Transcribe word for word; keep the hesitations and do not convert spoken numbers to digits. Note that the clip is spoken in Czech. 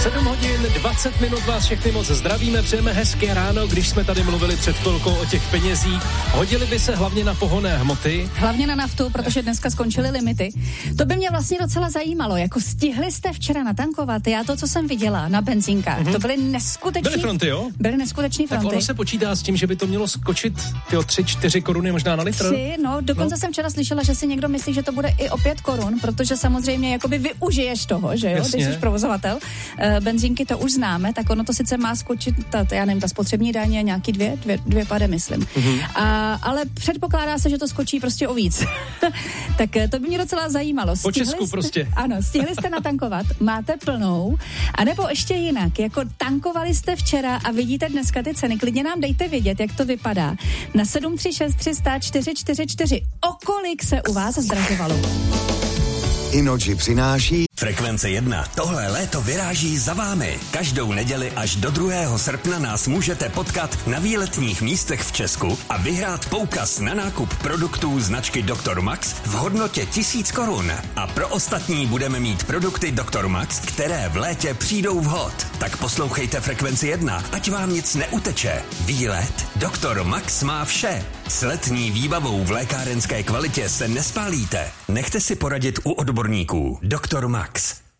sedm hodin dvacet minut vás všechny moc zdravíme, přejeme hezké ráno. Když jsme tady mluvili před chvilkou o těch penězích, hodili by se hlavně na pohonné hmoty. Hlavně na naftu, protože dneska skončily limity. To by mě vlastně docela zajímalo, jako stihli jste včera natankovat, já to, co jsem viděla na benzínkách, mm-hmm. to byly neskutečný... Byly fronty, jo? Byly neskutečný fronty. Tak ono se počítá s tím, že by to mělo skočit tyjo, tři, čtyři koruny možná na litr? Tři, no, dokonce no. jsem včera slyšela, že si někdo myslí, že to bude i o pět korun, protože samozřejmě jakoby využiješ toho, že jo, Jasně. když jsi provozovatel. E, benzínky to už známe, tak ono to sice má skočit, ta, já nevím, ta spotřební daň je nějaký dvě, dvě, dvě pade, myslím. Mm-hmm. A, ale předpokládá se, že to skočí prostě o víc. Tak to by mě docela zajímalo. Po Česku jste, prostě. Ano, stihli jste natankovat, máte plnou, anebo ještě jinak, jako tankovali jste včera a vidíte dneska ty ceny, klidně nám dejte vědět, jak to vypadá. Na sedm tři šest tři sta čtyři čtyři čtyři. O kolik se u vás zdražovalo? Inoji přináší Frekvence jedna. Tohle léto vyráží za vámi. Každou neděli až do druhého srpna nás můžete potkat na výletních místech v Česku a vyhrát poukaz na nákup produktů značky doktor Max v hodnotě tisíc korun. A pro ostatní budeme mít produkty doktor Max, které v létě přijdou vhod. Tak poslouchejte Frekvenci jedna, ať vám nic neuteče. Výlet doktor Max má vše. S letní výbavou v lékárenské kvalitě se nespálíte. Nechte si poradit u odborníků. doktor Max.